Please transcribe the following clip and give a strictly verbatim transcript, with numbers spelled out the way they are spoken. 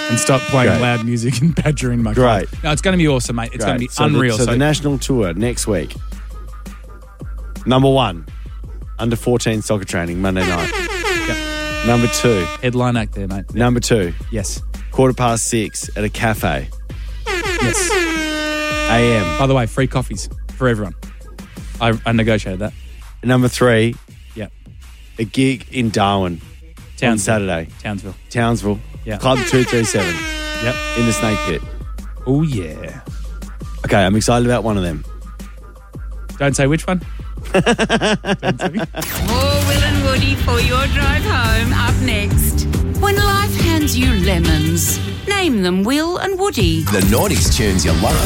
and stop playing Great. loud music and badgering my Great. clients. No, it's going to be awesome, mate. It's going to be Great. So unreal. The, so, the national tour next week. Number one, under fourteen soccer training, Monday night. Yep. Number two. Headline act there, mate. Number two, Yes. quarter past six at a cafe. Yes. A M. By the way, free coffees for everyone. I, I negotiated that. Number three, Yep. a gig in Darwin on Townsville. Saturday. Townsville. Townsville. Yeah. Club two three seven Yep. in the Snake Pit. Oh, yeah. Okay, I'm excited about one of them. Don't say which one. More Will and Woody for your drive home up next. When life hands you lemons, name them Will and Woody. The noughties tunes you love.